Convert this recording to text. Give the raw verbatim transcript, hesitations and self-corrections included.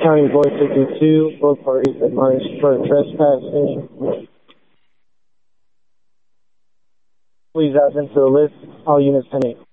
County Board fifty-two, both parties admonished for trespassing. Please add into the list all units ten eight.